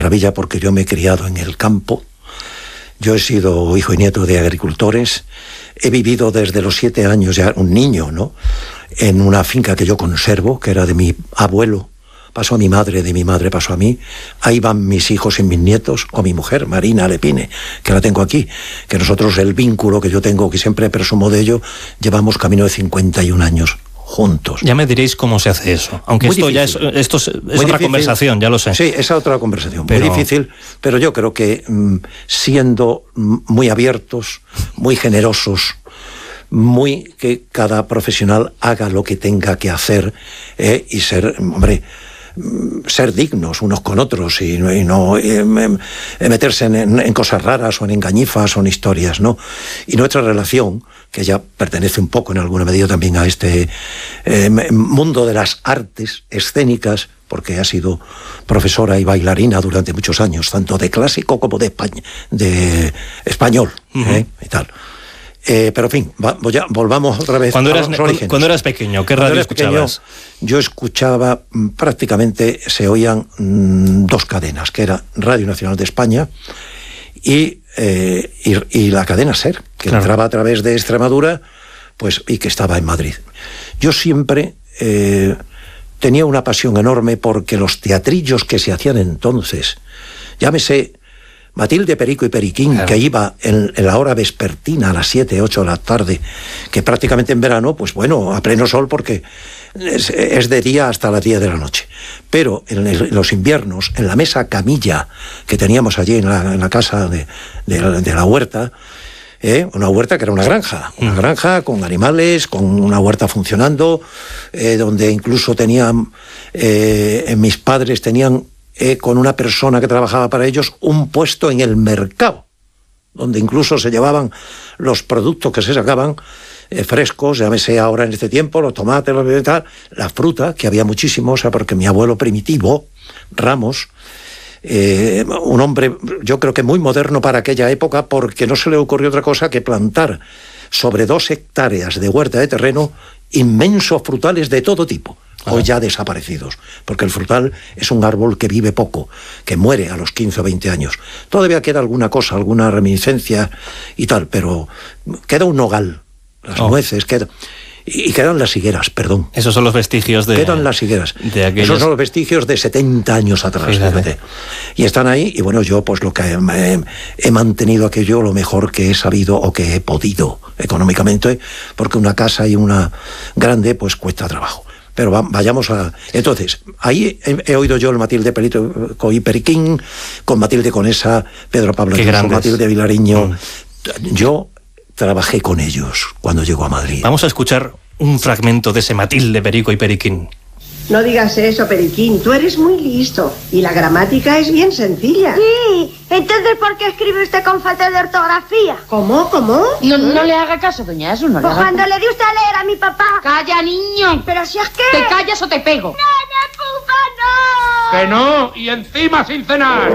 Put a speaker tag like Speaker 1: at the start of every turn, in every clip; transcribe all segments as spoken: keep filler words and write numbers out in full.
Speaker 1: maravilla porque yo me he criado en el campo. Yo he sido hijo y nieto de agricultores. He vivido desde los siete años, ya un niño, ¿no?, en una finca que yo conservo, que era de mi abuelo. Pasó a mi madre, de mi madre pasó a mí. Ahí van mis hijos y mis nietos, o mi mujer, Marina Lepine, que la tengo aquí. Que nosotros, el vínculo que yo tengo, que siempre presumo de ello, llevamos camino de cincuenta y un años juntos.
Speaker 2: Ya me diréis cómo se hace eso. Aunque
Speaker 1: muy
Speaker 2: esto
Speaker 1: difícil.
Speaker 2: ya es, esto es, es otra
Speaker 1: difícil.
Speaker 2: conversación, ya lo sé.
Speaker 1: Sí, esa es otra conversación.
Speaker 2: Pero...
Speaker 1: Muy difícil, pero yo creo que mmm, siendo muy abiertos, muy generosos, muy que cada profesional haga lo que tenga que hacer, eh, y ser, hombre, ser dignos unos con otros y, y no eh, meterse en, en cosas raras o en engañifas o en historias, ¿no? Y nuestra relación, que ya pertenece un poco en alguna medida también a este eh, mundo de las artes escénicas, porque ha sido profesora y bailarina durante muchos años, tanto de clásico como de, Españ- de español, uh-huh. ¿eh? y tal. Eh, pero en fin, va, ya, volvamos otra vez
Speaker 2: cuando
Speaker 1: a
Speaker 2: eras,
Speaker 1: los
Speaker 2: cuando,
Speaker 1: orígenes.
Speaker 2: Cuando eras pequeño, ¿qué radio escuchabas?
Speaker 1: Pequeño, yo escuchaba, prácticamente se oían mmm, dos cadenas, que era Radio Nacional de España y, eh, y, y la cadena SER, que claro. entraba a través de Extremadura, pues, y que estaba en Madrid. Yo siempre eh, tenía una pasión enorme porque los teatrillos que se hacían entonces, llámese Matilde, Perico y Periquín, claro. que iba en, en la hora vespertina a las siete, ocho de la tarde, que prácticamente en verano, pues bueno, a pleno sol porque es, es de día hasta las diez de la noche. Pero en, el, en los inviernos, en la mesa camilla que teníamos allí en la, en la casa de, de, de la huerta, eh, una huerta que era una granja, una granja con animales, con una huerta funcionando, eh, donde incluso tenían, eh, mis padres tenían Eh, con una persona que trabajaba para ellos, un puesto en el mercado, donde incluso se llevaban los productos que se sacaban eh, frescos, llámese ahora en este tiempo, los tomates, los, tal, la fruta, que había muchísimo, o sea, porque mi abuelo primitivo, Ramos, eh, un hombre, yo creo que muy moderno para aquella época, porque no se le ocurrió otra cosa que plantar sobre dos hectáreas de huerta de terreno inmensos frutales de todo tipo. Hoy ya desaparecidos, porque el frutal es un árbol que vive poco, que muere a los quince o veinte años. Todavía queda alguna cosa, alguna reminiscencia y tal, pero queda un nogal, las oh. nueces, queda, y quedan las higueras, perdón.
Speaker 2: Esos son los vestigios de...
Speaker 1: Quedan las higueras.
Speaker 2: De aquellos...
Speaker 1: Esos son los vestigios de setenta años atrás. Fíjate. Y están ahí, y bueno, yo pues lo que he, he, he mantenido aquello lo mejor que he sabido o que he podido económicamente, porque una casa y una grande pues cuesta trabajo. Pero va, vayamos a... Entonces, ahí he, he oído yo el Matilde Perico y Periquín, con Matilde Conesa, Pedro Pablo Ayuso, Matilde Vilariño. Mm. Yo trabajé con ellos cuando llegó a Madrid.
Speaker 2: Vamos a escuchar un fragmento de ese Matilde, Perico y Periquín.
Speaker 3: No digas eso, Periquín, tú eres muy listo y la gramática es bien sencilla.
Speaker 4: Sí, entonces ¿por qué escribe usted con falta de ortografía?
Speaker 3: ¿Cómo? ¿Cómo?
Speaker 5: No, no le haga caso, doña Eso, no le
Speaker 4: pues
Speaker 5: haga...
Speaker 4: cuando le dio usted a leer a mi papá.
Speaker 5: ¡Calla, niño!
Speaker 4: Pero si es que...
Speaker 5: ¿Te callas o te pego?
Speaker 4: ¡Nene, pupa, no!
Speaker 6: ¡Que no! ¡Y encima sin cenar!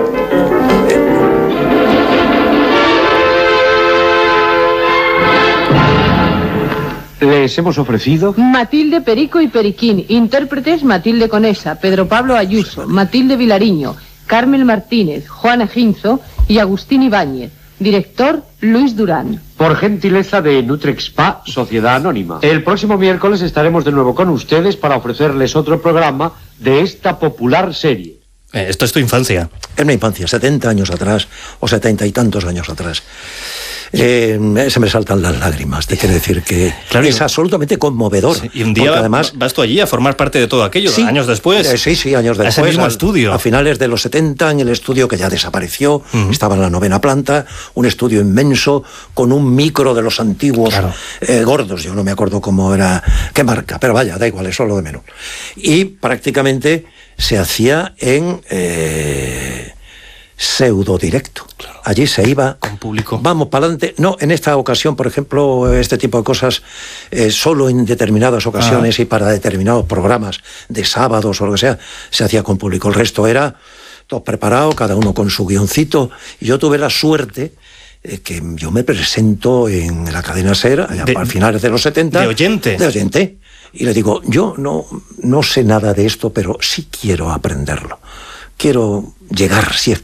Speaker 7: Les hemos ofrecido...
Speaker 8: Matilde, Perico y Periquín. Intérpretes Matilde Conesa, Pedro Pablo Ayuso, Matilde Vilariño, Carmen Martínez, Juana Ginzo y Agustín Ibáñez. Director Luis Durán.
Speaker 7: Por gentileza de Nutrexpa, Sociedad Anónima. El próximo miércoles estaremos de nuevo con ustedes para ofrecerles otro programa de esta popular serie.
Speaker 2: Eh, esto es tu infancia.
Speaker 1: Es mi infancia, setenta años atrás, o setenta y tantos años atrás. Eh, se me saltan las lágrimas, te quiero decir que claro, es absolutamente conmovedor.
Speaker 2: Sí, y un día además, vas tú allí a formar parte de todo aquello, sí, años después.
Speaker 1: Eh, sí, sí, años después.
Speaker 2: A ese mismo
Speaker 1: al,
Speaker 2: estudio.
Speaker 1: A finales de los setenta, en el estudio que ya desapareció, uh-huh. estaba en la novena planta, un estudio inmenso, con un micro de los antiguos claro. eh, gordos, yo no me acuerdo cómo era, qué marca, pero vaya, da igual, eso es lo de menos. Y prácticamente se hacía en... Eh, pseudo directo. Claro. Allí se iba
Speaker 2: con público.
Speaker 1: Vamos para adelante. No, en esta ocasión, por ejemplo, este tipo de cosas, eh, solo en determinadas ocasiones ah. y para determinados programas de sábados o lo que sea, se hacía con público. El resto era todo preparado, cada uno con su guioncito. Y yo tuve la suerte eh, que yo me presento en la cadena SER, allá de, a finales de los setenta.
Speaker 2: De oyente.
Speaker 1: De oyente. Y le digo, yo no, no sé nada de esto, pero sí quiero aprenderlo. Quiero llegar, si es